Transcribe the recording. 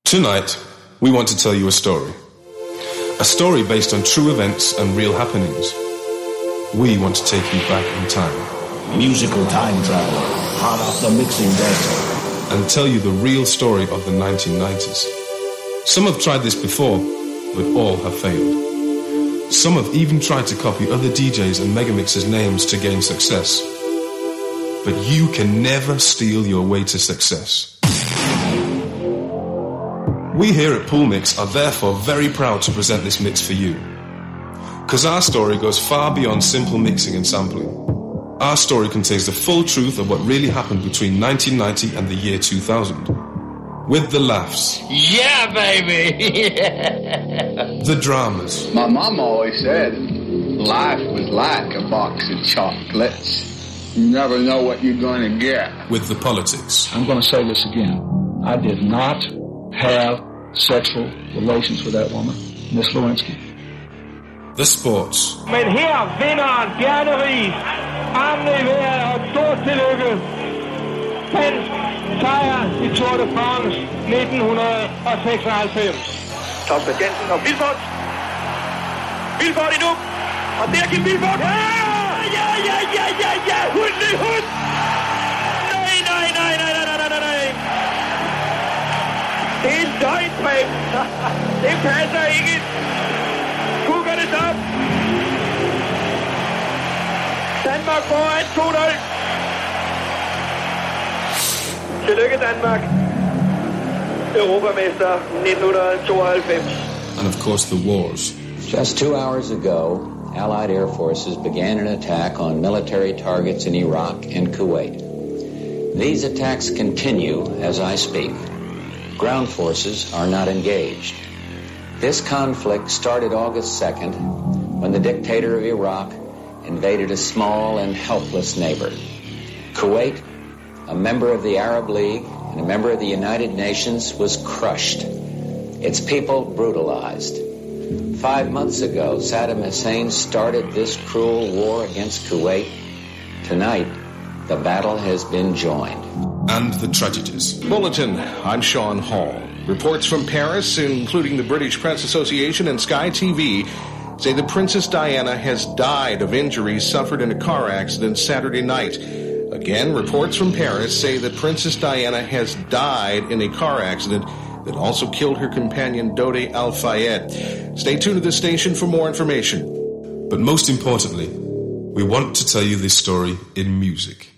Tonight, we want to tell you a story. A story based on true events and real happenings. We want to take you back in time. Musical time travel, hot off the mixing desk. And tell you the real story of the 1990s. Some have tried this before, but all have failed. Some have even tried to copy other DJs and megamixers' names to gain success. But you can never steal your way to success. We here at Pool Mix are therefore very proud to present this mix for you. Because our story goes far beyond simple mixing and sampling. Our story contains the full truth of what really happened between 1990 and the year 2000. With the laughs. Yeah, baby! The dramas. My mom always said life was like a box of chocolates. You never know what you're going to get. With the politics. I'm going to say this again. I did not have sexual relations with that woman, Miss Lewinsky. The sports. Men her vinderen Bjarne Riis. Armene i vejret og stort tillykke. Dansk sejr i Tour de France 1996. Thomas Jensen og Vilfort. Vilfort endnu. Og der Kim Vilfort. Ja! Hund! Nej. Det er en løgn, det passer ikke. Kukker det op. Danmark foran 2-0. Tillykke Danmark. Europamester 1992. And of course the wars. Just 2 hours ago, Allied air forces began an attack on military targets in Iraq and Kuwait. These attacks continue as I speak. Ground forces are not engaged. This conflict started August 2nd when the dictator of Iraq invaded a small and helpless neighbor. Kuwait, a member of the Arab League and a member of the United Nations, was crushed. Its people brutalized. 5 months ago, Saddam Hussein started this cruel war against Kuwait. Tonight, the battle has been joined. And the tragedies. Bulletin, I'm Sean Hall. Reports from Paris, including the British Press Association and Sky TV, say that Princess Diana has died of injuries suffered in a car accident Saturday night. Again, reports from Paris say that Princess Diana has died in a car accident that also killed her companion Dodi Al-Fayed. Stay tuned to this station for more information. But most importantly, we want to tell you this story in music.